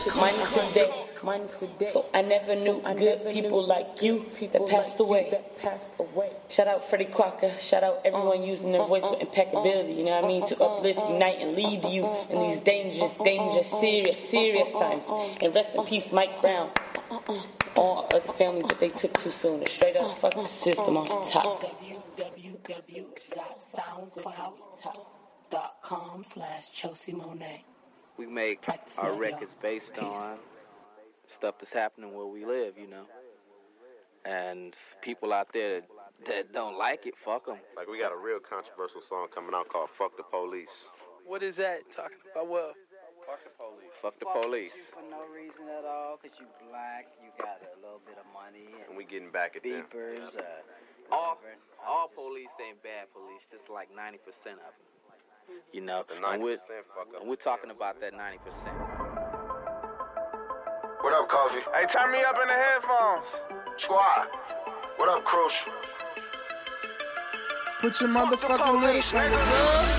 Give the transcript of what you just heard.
Minus a day. So I never knew good people like you that passed away. Shout out Freddie Crocker. Shout out everyone using their voice with impeccability. You know what I mean? To uplift, unite, and lead you in these dangerous, serious times. And rest in peace, Mike Brown. All other families that they took too soon. To straight up fuck the system off the top. www.soundcloud.com/Chelsea Monet. We make our records based on stuff that's happening where we live, you know. And people out there that don't like it, fuck them. Like, we got a real controversial song coming out called Fuck the Police. What is that? Talking about what? Fuck the police. Fuck the police. For no reason at all, because you black, you got a little bit of money. And we getting back at them. Beepers, all police ain't bad police, just like 90% of them. You know, and we're talking about that 90%. What up, Coffee? Hey, turn me up in the headphones. Squad. What up, Crucial? Put your motherfucking middle finger up.